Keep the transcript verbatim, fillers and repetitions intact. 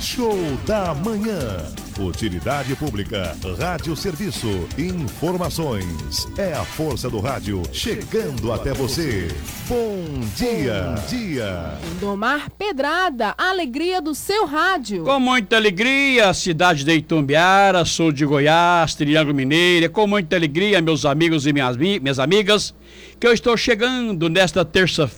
Show da Manhã. Utilidade pública, rádio serviço, informações. É a força do rádio chegando até você. Bom dia, Bom dia. Lindomar Pedrada, a alegria do seu rádio. Com muita alegria, cidade de Itumbiara, sul de Goiás, Triângulo Mineiro. Com muita alegria, meus amigos e minhas, minhas amigas, que eu estou chegando nesta terça-feira.